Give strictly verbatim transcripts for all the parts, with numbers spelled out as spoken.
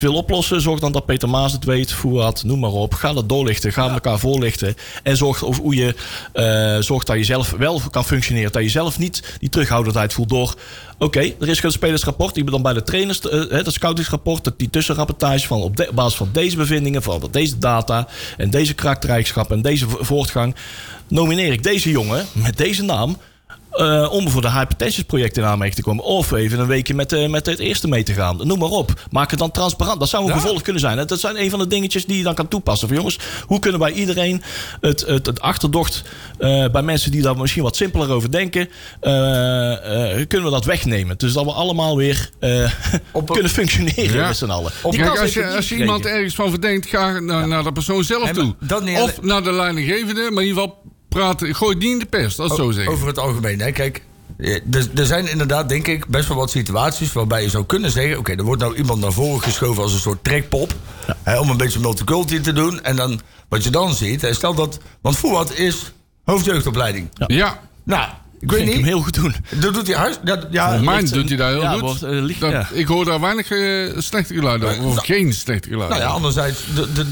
wil oplossen, zorg dan dat Peter Maas het weet, Fouad, noem maar op. Ga dat doorlichten, ga ja. elkaar voorlichten. En zorg over hoe je uh, zorgt dat je zelf wel kan functioneren. Dat je zelf niet die terughoudendheid voelt door... Oké, okay, er is een spelersrapport. Die dan bij de trainers, uh, het scoutingsrapport, die tussenrapportage van op, de, op basis van deze bevindingen, van deze data en deze karaktereigenschappen en deze voortgang, nomineer ik deze jongen met deze naam. Uh, om voor de hypertensive projecten in aanmerking te komen. Of even een weekje met, uh, met het eerste mee te gaan. Noem maar op. Maak het dan transparant. Dat zou een ja. gevolg kunnen zijn. Dat zijn een van de dingetjes die je dan kan toepassen. Van jongens, hoe kunnen wij iedereen het, het, het achterdocht uh, bij mensen die daar misschien wat simpeler over denken, uh, uh, kunnen we dat wegnemen. Dus dat we allemaal weer uh, op een... kunnen functioneren ja. met z'n allen. Op, kijk, als je, als je iemand ergens van verdenkt, ga naar, ja. naar de persoon zelf en, toe. Dat niet of naar de leidinggevende, maar in ieder geval praten, gooi het niet in de pers, dat is o- zo zeggen. Over het algemeen, hè. Kijk, er, er zijn inderdaad, denk ik, best wel wat situaties waarbij je zou kunnen zeggen, oké, okay, er wordt nou iemand naar voren geschoven als een soort trekpop, ja. hè, om een beetje multiculti te doen. En dan, wat je dan ziet, hè, stel dat, want Fouad is hoofdjeugdopleiding. Ja. ja. Nou, ik weet niet. Ik hem heel goed doen. Dat doet hij huis. Dat, ja, Volgens mij doet hij dat heel ja, goed. Wordt, uh, licht, dat, ja. Ik hoor daar weinig uh, slechte geluiden over. Of nou, geen slechte geluiden. Nou ja, anderzijds,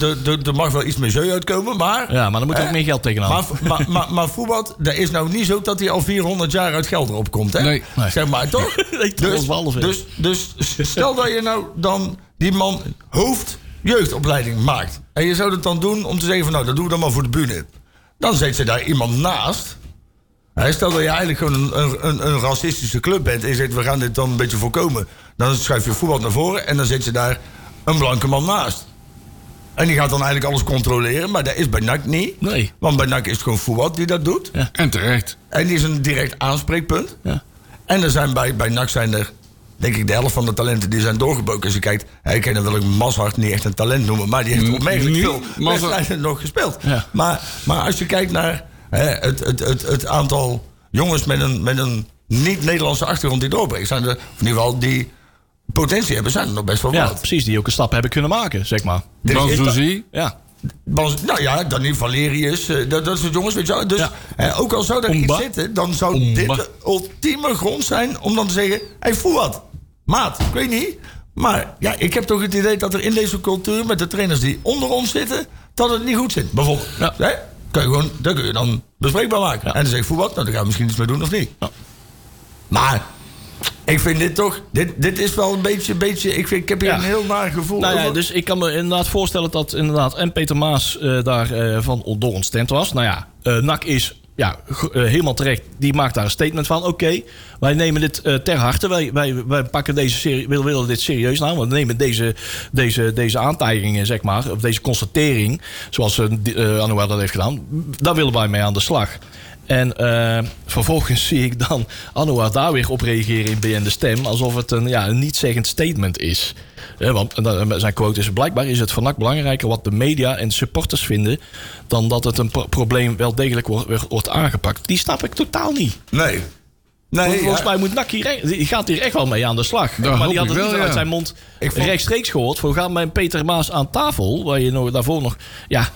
er mag wel iets meer jeu uitkomen, maar... Ja, maar dan moet er ook meer geld tegenaan. Maar, maar, maar, maar Fouad, dat is nou niet zo dat hij al vierhonderd jaar uit geld erop komt, hè? Nee. nee. Zeg maar, toch? nee, dus, dus, dus stel dat je nou dan die man hoofdjeugdopleiding maakt. En je zou het dan doen om te zeggen van, nou, dat doen we dan maar voor de bühne. Dan zet je daar iemand naast... Stel dat je eigenlijk gewoon een, een, een racistische club bent en je zegt, we gaan dit dan een beetje voorkomen. Dan schuif je Fouad naar voren en dan zet je daar een blanke man naast. En die gaat dan eigenlijk alles controleren, maar dat is bij N A C niet. Nee. Want bij N A C is het gewoon Fouad die dat doet. Ja. En terecht. En die is een direct aanspreekpunt. Ja. En er zijn bij, bij N A C zijn er, denk ik, de helft van de talenten die zijn doorgebroken. Als je kijkt, ik ken wel een Mazhart niet echt een talent noemen, maar die heeft opmerkelijk veel wedstrijden nog gespeeld. Ja. Maar, maar als je kijkt naar... He, het, het, het, het aantal jongens met een, met een niet-Nederlandse achtergrond die doorbrengt, zijn er, in ieder geval die potentie hebben, zijn er nog best wel ja, wat. Precies, die ook een stap hebben kunnen maken, zeg maar. Banzuzi? Ja. Bans, nou ja, dan niet Valerius, dat, dat soort jongens, weet je wel. Dus ja. he, ook al zou er Omba. iets zitten, dan zou Omba. dit de ultieme grond zijn om dan te zeggen, hey, Fouad, maat, ik weet niet. Maar ja, ik heb toch het idee dat er in deze cultuur met de trainers die onder ons zitten, dat het niet goed zit. Bijvoorbeeld, ja. He, Kun je gewoon, dat kun je dan bespreekbaar maken. Ja. En dan zeg ik, voor wat? Nou, dan gaan we misschien iets mee doen of niet. Ja. Maar ik vind dit toch... Dit, dit is wel een beetje... beetje ik, vind, ik heb hier ja. een heel naar gevoel nou ja, over. Dus ik kan me inderdaad voorstellen dat inderdaad en Peter Maas uh, daar uh, van door ontstemd was. Nou ja, uh, N A C is... Ja, uh, helemaal terecht. Die maakt daar een statement van. Oké, okay, wij nemen dit uh, ter harte. Wij, wij, wij pakken deze serie, we willen dit serieus nou. We nemen deze, deze, deze aantijgingen, zeg maar, of deze constatering, zoals uh, uh, Anouar dat heeft gedaan, daar willen wij mee aan de slag. En uh, vervolgens zie ik dan Anouar daar weer op reageren in B N De Stem, alsof het een, ja, een niet-zeggend statement is. Ja, want zijn quote is: blijkbaar is het voor N A C belangrijker wat de media en supporters vinden, dan dat het een pro- probleem wel degelijk wordt, wordt aangepakt. Die snap ik totaal niet. Nee. Nee, volgens ja. mij moet N A C hier, die gaat hier echt wel mee aan de slag. Dat maar die had het wel, niet ja. uit zijn mond ik vond... rechtstreeks gehoord. We gaan met Peter Maas aan tafel, waar je nog, daarvoor nog... Ja,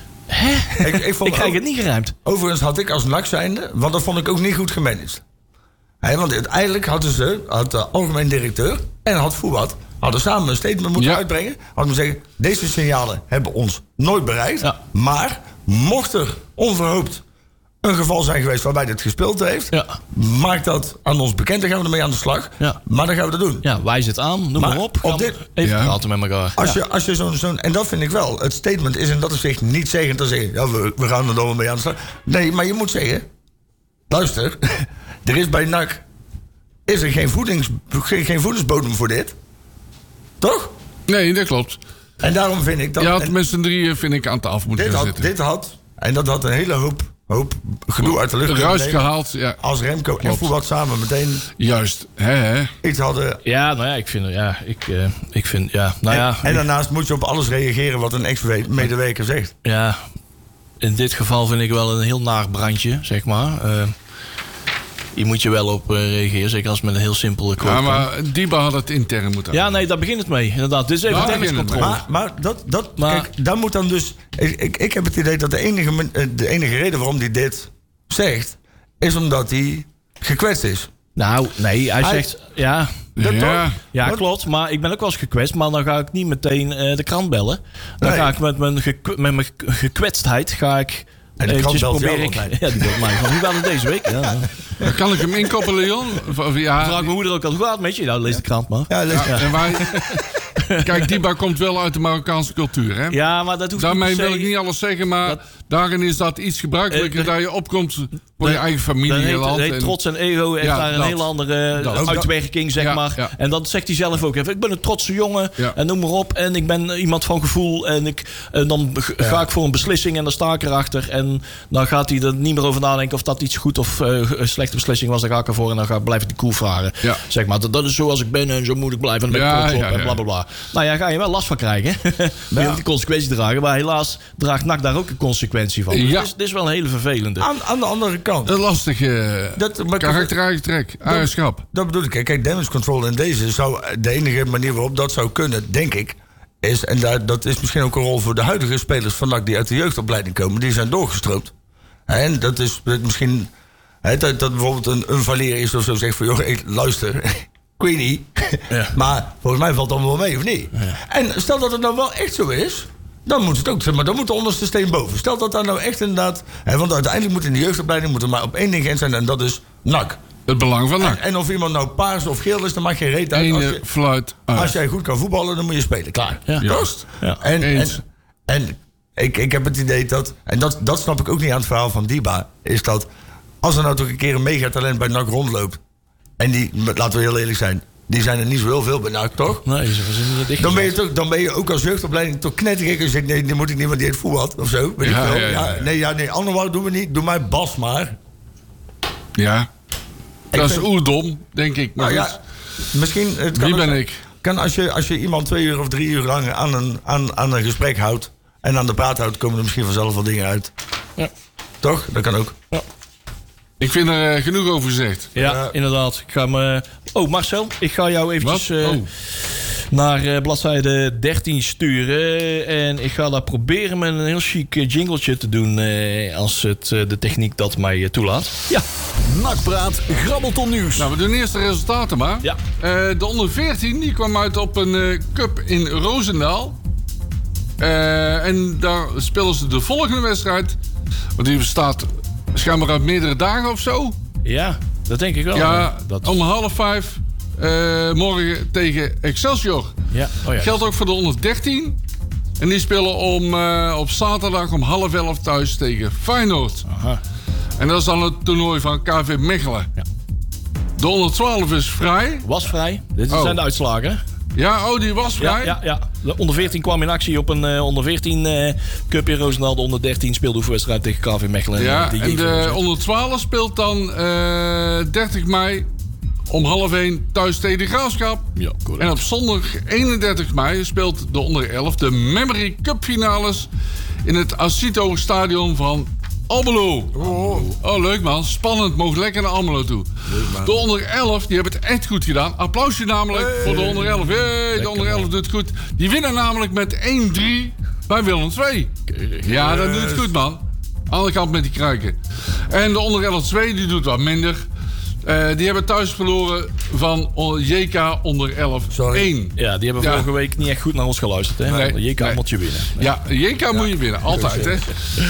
Hè? Ik, ik, vond ik krijg ook, het niet geruimd. Overigens had ik als N A C zijnde, want dat vond ik ook niet goed gemanaged. He, want uiteindelijk hadden ze, had de algemeen directeur en had Fouad, hadden samen een statement moeten ja. uitbrengen. Hadden we zeggen, deze signalen hebben ons nooit bereikt. Ja. Maar mocht er onverhoopt een geval zijn geweest waarbij dit gespeeld heeft, ja. maak dat aan ons bekend, dan gaan we ermee aan de slag. Ja. Maar dan gaan we dat doen. Ja, wijs het aan, noem maar, maar op. op dit, even ja. praten met elkaar. Als, ja. je, als je zo'n, zo'n... En dat vind ik wel. Het statement is in dat opzicht niet zeggen te zeggen, ja, we, we gaan er dan wel mee aan de slag. Nee, maar je moet zeggen, luister, er is bij N A C is er geen, voedings, geen, geen voedingsbodem voor dit. Toch? Nee, dat klopt. En daarom vind ik dat... Ja, met z'n drieën vind ik aan tafel moeten dit gaan had, zitten. Dit had, en dat had een hele hoop, hoop gedoe uit de lucht. Ruis gehaald, ja. Als Remco klopt. En Fouad samen meteen... Juist, hè, hè. Iets hadden... Ja, nou ja, ik vind... Ja, ik, uh, ik vind ja, nou en, ja, en daarnaast moet je op alles reageren wat een ex-medewerker zegt. Ja, in dit geval vind ik wel een heel naar brandje, zeg maar. Uh, Hier moet je wel op uh, reageren, zeker als het met een heel simpele quote. Ja, maar Diba had het intern moeten Ja, nee, daar begint het mee. Inderdaad, dit is even tenniscontrole. Maar, maar dat, dat maar, kijk, daar moet dan dus... Ik, ik, ik heb het idee dat de enige, de enige reden waarom hij dit zegt, is omdat hij gekwetst is. Nou, nee, hij, hij zegt... Ja, Dat ja, toch? ja klopt. Maar ik ben ook wel eens gekwetst. Maar dan ga ik niet meteen uh, de krant bellen. Dan nee. ga ik met mijn, gekw- met mijn gekwetstheid ga ik... En de krant belt jou ik, ja, die belt mij. Hoe gaat het deze week? Ja, ja. Dan kan ik hem inkoppelen, Jon? Ja. Vraag mijn moeder ook al, hoe gaat het met je? Nou, lees de krant maar. Ja, lees ja. En wij... Kijk, Diba komt wel uit de Marokkaanse cultuur, hè? Ja, maar dat hoeft Daarmee niet wil ik niet alles zeggen, maar dat, daarin is dat iets gebruikelijker uh, dat je opkomt voor de, je eigen familie en land. Heet, trots en ego heeft ja, daar een dat, hele andere dat, uitwerking, zeg ja, maar. Ja. En dat zegt hij zelf ook even. Ik ben een trotse jongen ja. en noem maar op. En ik ben iemand van gevoel. En, ik, en dan ja. ga ik voor een beslissing en dan sta ik erachter. En dan gaat hij er niet meer over nadenken of dat iets goed of uh, een slechte beslissing was. Dan ga ik ervoor en dan ga, blijf ik die koel vragen. Ja. Zeg maar, dat, dat is zoals ik ben en zo moet ik blijven. En dan ben ik trots op en blablabla. Bla, bla. Nou ja, ga je wel last van krijgen. Maar je moet die consequentie dragen. Maar helaas draagt N A C daar ook een consequentie van. Dus ja. dit, is, dit is wel een hele vervelende. Aan, aan de andere kant. Een lastige dat, karakter-eigen eigenschap. Dat, dat bedoel ik. Kijk, damage control in deze zou de enige manier waarop dat zou kunnen, denk ik, is, en daar, dat is misschien ook een rol voor de huidige spelers van N A C die uit de jeugdopleiding komen, die zijn doorgestroomd. En dat is misschien, he, dat, dat bijvoorbeeld een, een Valier is of zo zegt van, joh, hey, luister, ik weet niet. Ja. Maar volgens mij valt het allemaal wel mee, of niet? Ja. En stel dat het nou wel echt zo is, dan moet het ook, maar dan moet de onderste steen boven. Stel dat daar nou echt inderdaad, hè, want uiteindelijk moet in de jeugdopleiding moet er maar op één ding in zijn en dat is N A C. Het belang van N A C. En, en of iemand nou paars of geel is, dan mag je reet uit. Als, je, fluit uit. Als jij goed kan voetballen, dan moet je spelen. Klaar. Ja. Juist. Ja. En, en, en ik, ik heb het idee dat, en dat, dat snap ik ook niet aan het verhaal van Diba, is dat als er nou toch een keer een megatalent bij N A C rondloopt, en die, laten we heel eerlijk zijn, die zijn er niet zo heel veel bij N A C, toch? Nee, ze zijn niet dicht. Dan ben je, toch, dan ben je ook als jeugdopleiding toch knettergek als je zegt, nee, die moet ik niet, want die heeft voetbal of zo. Weet ja, ik wel. Ja, ja, ja. Nee, ja, nee, Anouar doen we niet. Doe mij Bas maar. Ja. Dat is oerdom, denk ik. Maar nou, ja, misschien, het kan Wie ben ook, ik? Kan als, je, als je iemand twee uur of drie uur lang aan een, aan, aan een gesprek houdt en aan de praat houdt, komen er misschien vanzelf wel dingen uit. Ja. Toch? Dat kan ook. Ja. Ik vind er uh, genoeg over gezegd. Ja, uh, inderdaad. Ik ga me... Oh, Marcel, ik ga jou eventjes uh, oh. naar uh, bladzijde dertien sturen. En ik ga daar proberen met een heel chic jingletje te doen, uh, als het, uh, de techniek dat mij uh, toelaat. Ja. N A C-praat, Grabbelton nieuws. Nou, we doen eerst de resultaten maar. Ja. Uh, de onder veertien die kwam uit op een uh, cup in Roosendaal. Uh, en daar spelen ze de volgende wedstrijd. Want die bestaat schijnbaar uit meerdere dagen of zo. Ja, dat denk ik wel. Ja, dat... om half vijf uh, morgen tegen Excelsior. Ja. Oh ja. Geldt ook voor de onder dertien. En die spelen om, uh, op zaterdag om half elf thuis tegen Feyenoord. Aha. En dat is dan het toernooi van K V Mechelen. Ja. De onder twaalf is vrij. Was vrij. Dit oh. zijn de uitslagen. Ja, oh, die was vrij? Ja, ja, ja. De onder veertien kwam in actie op een uh, onder veertien uh, cup in Roosendaal. De onder dertien speelde oefenwedstrijd tegen K V Mechelen. Ja, de en de onder twaalf speelt dan uh, dertig mei om half één thuis tegen de Graafschap. Ja, correct. En op zondag eenendertig mei speelt de onder elf de Memory Cup finales in het Acito Stadion van Almelo. Oh. oh, leuk man. Spannend. Mogen lekker naar Almelo toe. Leuk, de onder elf, die hebben het echt goed gedaan. Applausje namelijk hey. voor de onder elf. Hey, de onder elf doet het goed. Die winnen namelijk met één drie bij Willem twee. Ja, dat doet het goed man. Andere kant met die kruiken. En de onder elf twee, die doet wat minder. Uh, die hebben thuis verloren van J K onder elf één. Ja, die hebben ja. vorige week niet echt goed naar ons geluisterd. Hè? Nee, J K nee. moet je winnen. Nee. Ja, J K ja. moet je winnen. Altijd. Hè?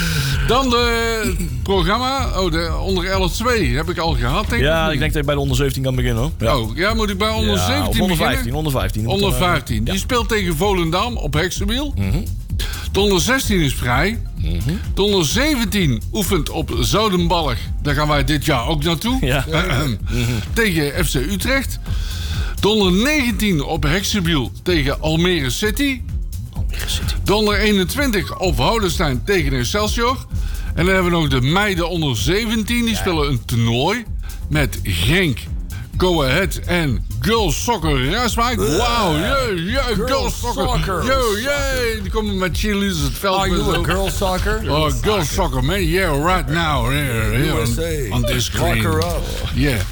Dan de programma. Oh, de onder elf twee heb ik al gehad, denk ik. Ja, ik denk dat je bij de onder zeventien kan beginnen. Hoor. Ja. Oh, ja, moet ik bij onder ja, zeventien onder vijftien, beginnen? onder vijftien. Onder vijftien. Die ja. speelt tegen Volendam op Heksenwiel. Mm-hmm. De onder zestien is vrij. Mm-hmm. De onder zeventien oefent op Zoudenbalg. Daar gaan wij dit jaar ook naartoe. Ja. mm-hmm. Tegen F C Utrecht. De onder negentien op Heksenwiel tegen Almere City. Almere City. De onder eenentwintig op Houdenstein tegen Excelsior. En dan hebben we nog de meiden onder zeventien. Die ja. spelen een toernooi met Genk, Go Ahead en Girls Soccer Rijswijk. Wauw, jee, jee, Girls Soccer. Yo, jee. Die komen met cheerleaders het veld. Are you a girls soccer? Oh, girls soccer, man. Yeah, right now. Here, here, on, on this screen. Yeah.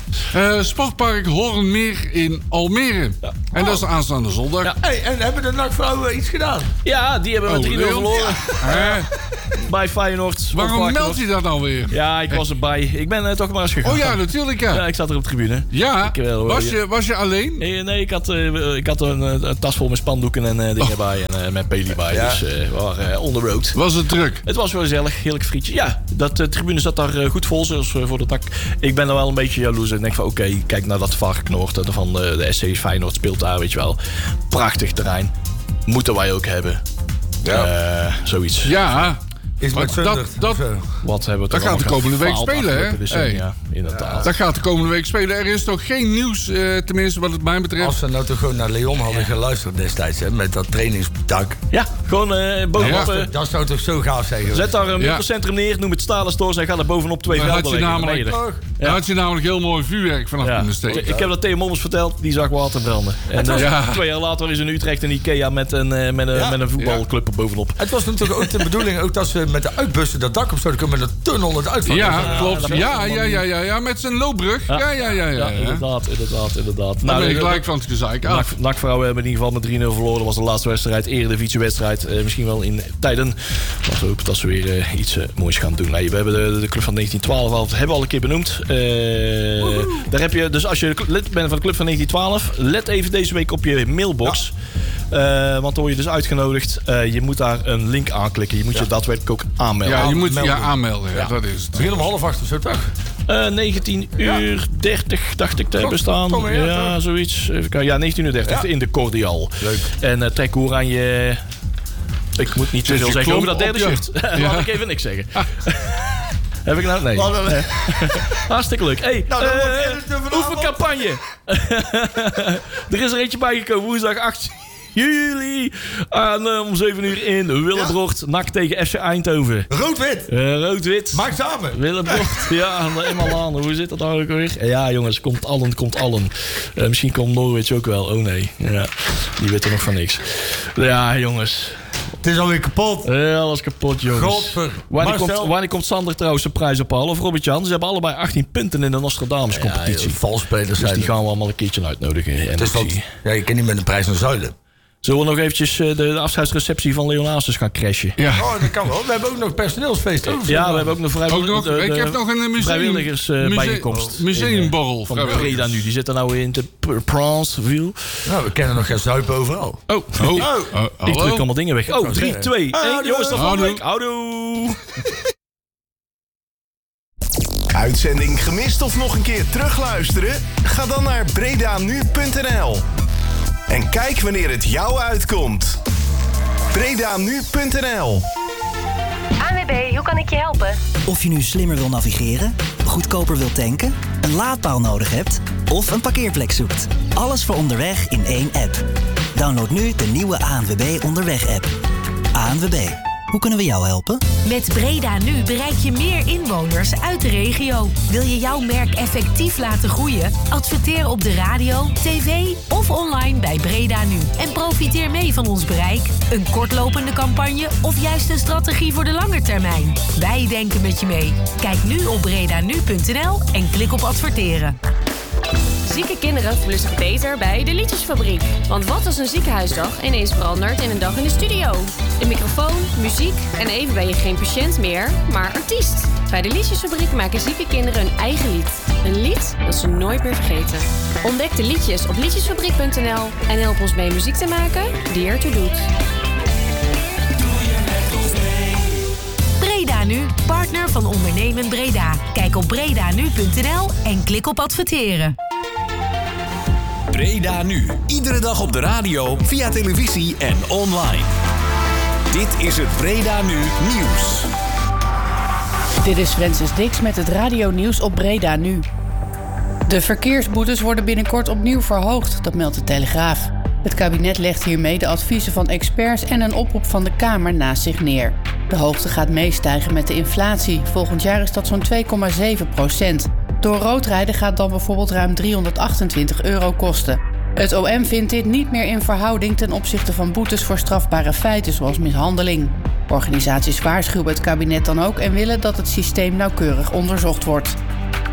Uh, sportpark Hoornmeer in Almere. Ja. En dat is de aanstaande zondag. Ja. Hey, en hebben de N A C-vrouwen iets gedaan? Ja, die hebben we oh, drie nul verloren. Ja. Bij Feyenoord. Waarom meldt hij dat alweer? Ja, ik was erbij. Ik ben uh, toch maar eens gegaan. Oh ja, natuurlijk ja. Ja, ik zat er op de tribune. Ja, ik, uh, was, je, was je alleen? Nee, nee ik had, uh, ik had een, een tas vol met spandoeken en uh, dingen oh. bij. En uh, met peli bij. Ja. Dus uh, we waren uh, on the road. Was het druk? Het was wel gezellig. Heerlijk frietje. Ja, dat de uh, tribune zat daar uh, goed vol. Zoals uh, voor de tak. Ik ben er wel een beetje jaloers. Ik denk van oké, okay, kijk naar dat varkenoord uh, van de, de S C Feyenoord speelt daar, weet je wel. Prachtig terrein. Moeten wij ook hebben. Ja. Uh, zoiets. Ja. Is met dat, dat, Wat hebben we dat gaat de komende week spelen, hè? Dus, hey. Ja, inderdaad. Dat gaat de komende week spelen. Er is nog geen nieuws, uh, tenminste wat het mij betreft. Als we nou toch gewoon naar Leon hadden geluisterd destijds, hè? Met dat trainingstak. Ja, gewoon uh, bovenop. Ja. Uh, dat zou toch zo gaaf zijn geweest. Zet daar een winkelcentrum neer, noem het Stalen Stores en ga daar bovenop twee velden leggen. Namelijk, ja. Dan had je namelijk heel mooi vuurwerk vanaf ja. kunnen steken. Ik heb dat Theo Mommers verteld, die zag water branden. En uh, ja. twee jaar later is in Utrecht een Ikea met een, uh, met een, ja. met een voetbalclub er bovenop. Het was natuurlijk ook de bedoeling ook dat ze met de uitbussen dat dak op zouden komen met een tunnel het uitvallen. Ja, ja, klopt. Ja, ja, ja, ja, ja, met zijn loopbrug. Ja, ja, ja, ja. ja, ja inderdaad, inderdaad, inderdaad. Dan nou, ben je gelijk van het gezeik af. N A C-vrouwen hebben in ieder geval met drie nul verloren. Dat was de laatste wedstrijd, Eredivisiewedstrijd. Uh, misschien wel in tijden. Laten we hopen dat ze weer uh, iets uh, moois gaan doen. Nee, we hebben de, de club van negentien twaalf al, hebben we al een keer benoemd. Uh, daar heb je, dus als je lid bent van de club van negentien twaalf, let even deze week op je mailbox. Ja. Uh, want dan word je dus uitgenodigd. Uh, je moet daar een link aanklikken. Je moet ja. je daadwerkelijk ook aanmelden. Ja, je moet je ja, aanmelden. Ja, ja. Dat is het. Begin om half acht of zo, toch? Uh, negentien uur dertig dacht ik te hebben staan. Kom, ja, ja, zoiets. Even kijken. Ja, negentien uur dertig ja. in de Cordial. Leuk. En uh, trek oranje. Ik moet niet te veel zeggen over dat derde shirt. Ja. Laat ik even niks zeggen. Ah. Heb ik nou? Nee. nee. Hartstikke leuk. Hey, nou, uh, oefencampagne. Er is er eentje bijgekomen. Woensdag acht juli. Aan, uh, om zeven uur in Willebrocht. Ja. N A C tegen F C Eindhoven. Rood-wit. Uh, Rood-wit. Maak samen. Willebrocht. Ja, eenmaal aan. Hoe zit dat nou ook weer? Ja, jongens. Komt allen, komt allen. Uh, misschien komt Norwich ook wel. Oh nee. Ja, die weten nog van niks. Ja, jongens. Het is alweer kapot. Ja, alles kapot, jongens. Godver. Wanneer komt, wanneer komt Sander trouwens de prijs ophalen? Of Robert-Jan? Ze hebben allebei achttien punten in de Nostradamus-competitie. Ja, valspelers zijn. Dus die gaan we allemaal een keertje uitnodigen. Het is wat, ja, je kan niet met een prijs naar zuilen. Zullen we nog eventjes de, de afscheidsreceptie van Leon Aasters gaan crashen? Ja. Oh, dat kan wel. We hebben ook nog personeelsfeest. Over. Ja, we hebben ook nog vrijwilligers. De, de, ik heb nog een museum, vrijwilligers uh, museum, bijeenkomst. Museumborrel. Van Breda nu. Die zitten nou in de Pranceville. Nou, we kennen nog geen zuipen overal. Oh, oh. oh. oh. Ik druk allemaal dingen weg. Oh, drie, twee, één. Jongens, tot volgende week. Houdoe. Uitzending gemist of nog een keer terugluisteren? Ga dan naar bredanu punt n l. En kijk wanneer het jou uitkomt. bredanu punt n l. A N W B, hoe kan ik je helpen? Of je nu slimmer wil navigeren, goedkoper wilt tanken, een laadpaal nodig hebt of een parkeerplek zoekt. Alles voor onderweg in één app. Download nu de nieuwe A N W B Onderweg-app. A N W B, hoe kunnen we jou helpen? Met Breda Nu bereik je meer inwoners uit de regio. Wil je jouw merk effectief laten groeien? Adverteer op de radio, tv of online bij Breda Nu. En profiteer mee van ons bereik, een kortlopende campagne of juist een strategie voor de lange termijn. Wij denken met je mee. Kijk nu op bredanu punt n l en klik op adverteren. Zieke kinderen voelen zich beter bij de Liedjesfabriek. Want wat als een ziekenhuisdag ineens verandert in een dag in de studio? Een microfoon, muziek en even ben je geen patiënt meer, maar artiest. Bij de Liedjesfabriek maken zieke kinderen hun eigen lied. Een lied dat ze nooit meer vergeten. Ontdek de liedjes op liedjesfabriek punt n l en help ons mee muziek te maken die ertoe doet. Breda Nu, partner van Ondernemen Breda. Kijk op bredanu punt n l en klik op adverteren. Breda Nu. Iedere dag op de radio, via televisie en online. Dit is het Breda Nu Nieuws. Dit is Francis Dix met het radio-nieuws op Breda Nu. De verkeersboetes worden binnenkort opnieuw verhoogd, dat meldt de Telegraaf. Het kabinet legt hiermee de adviezen van experts en een oproep van de Kamer naast zich neer. De hoogte gaat meestijgen met de inflatie. Volgend jaar is dat zo'n twee komma zeven procent. Door roodrijden gaat dan bijvoorbeeld ruim driehonderdachtentwintig euro kosten. Het O M vindt dit niet meer in verhouding ten opzichte van boetes voor strafbare feiten zoals mishandeling. Organisaties waarschuwen het kabinet dan ook en willen dat het systeem nauwkeurig onderzocht wordt.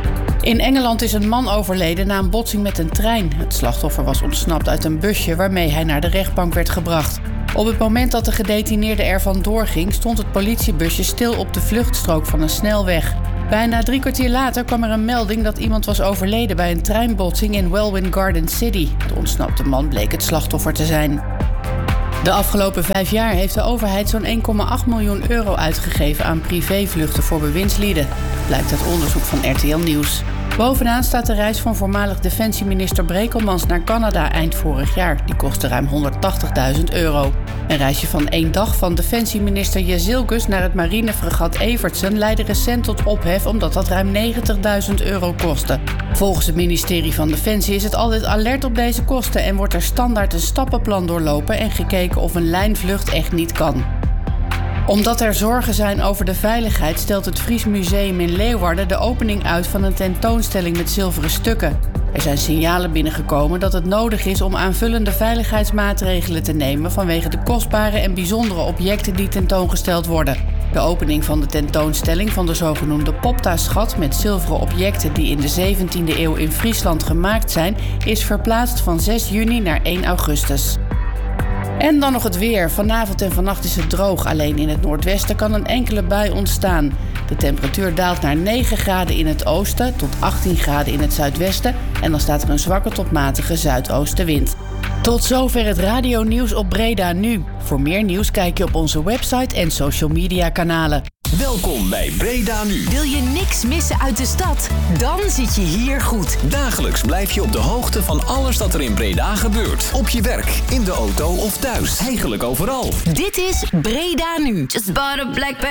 In Engeland is een man overleden na een botsing met een trein. Het slachtoffer was ontsnapt uit een busje waarmee hij naar de rechtbank werd gebracht. Op het moment dat de gedetineerde er vandoor ging, stond het politiebusje stil op de vluchtstrook van een snelweg. Bijna drie kwartier later kwam er een melding dat iemand was overleden bij een treinbotsing in Welwyn Garden City. De ontsnapte man bleek het slachtoffer te zijn. De afgelopen vijf jaar heeft de overheid zo'n één komma acht miljoen euro uitgegeven aan privévluchten voor bewindslieden. Blijkt uit onderzoek van R T L Nieuws. Bovenaan staat de reis van voormalig defensieminister Brekelmans naar Canada eind vorig jaar. Die kostte ruim honderdtachtigduizend euro. Een reisje van één dag van defensieminister Jezilgus naar het marinefregat Evertsen leidde recent tot ophef omdat dat ruim negentigduizend euro kostte. Volgens het ministerie van Defensie is het altijd alert op deze kosten en wordt er standaard een stappenplan doorlopen en gekeken of een lijnvlucht echt niet kan. Omdat er zorgen zijn over de veiligheid stelt het Fries Museum in Leeuwarden de opening uit van een tentoonstelling met zilveren stukken. Er zijn signalen binnengekomen dat het nodig is om aanvullende veiligheidsmaatregelen te nemen vanwege de kostbare en bijzondere objecten die tentoongesteld worden. De opening van de tentoonstelling van de zogenoemde Popta-schat met zilveren objecten die in de zeventiende eeuw in Friesland gemaakt zijn, is verplaatst van zes juni naar één augustus. En dan nog het weer. Vanavond en vannacht is het droog. Alleen in het noordwesten kan een enkele bui ontstaan. De temperatuur daalt naar negen graden in het oosten tot achttien graden in het zuidwesten. En dan staat er een zwakke tot matige zuidoostenwind. Tot zover het radionieuws op Breda Nu. Voor meer nieuws kijk je op onze website en social media kanalen. Welkom bij Breda Nu. Wil je niks missen uit de stad? Dan zit je hier goed. Dagelijks blijf je op de hoogte van alles dat er in Breda gebeurt. Op je werk, in de auto of thuis. Eigenlijk overal. Dit is Breda Nu. Just bought a black